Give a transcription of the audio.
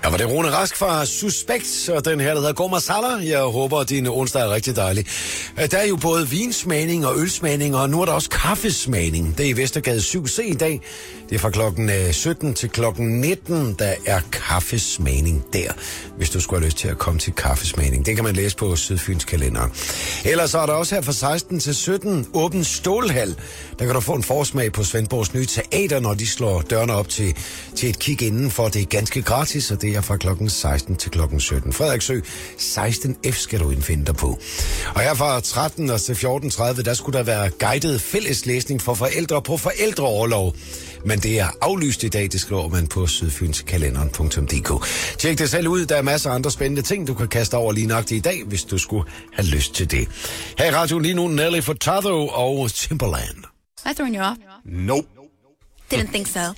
Ja, var det Rune Rask fra Suspekt, og den her, der hedder God Masala. Jeg håber, at din onsdag er rigtig dejlig. Der er jo både vinsmagning og ølsmagning, og nu er der også kaffesmagning. Det er i Vestergade 7C i dag. Det er fra klokken 17 til klokken 19, der er kaffesmagning der, hvis du skulle have lyst til at komme til kaffesmagning. Det kan man læse på Sydfyns kalender. Ellers er der også her fra 16 til 17 åben stålhal. Der kan du få en forsmag på Svendborgs nye teater, når de slår dørene op til et kig indenfor. Det er ganske gratis, og det er fra klokken 16 til klokken 17. Frederiksø 16F skal du indfinde dig på. Og her fra 13 til 14.30, der skulle der være guidet fælleslæsning for forældre på forældreorlov. Men det er aflyst i dag, det skriver man på sydfynskalenderen.dk. Tjek det selv ud, der er masser af andre spændende ting, du kan kaste over lige nøjagtigt i dag, hvis du skulle have lyst til det. Her i radioen lige nu, Nelly Furtado og Timberland. I throwing you off? Nope. Didn't think so.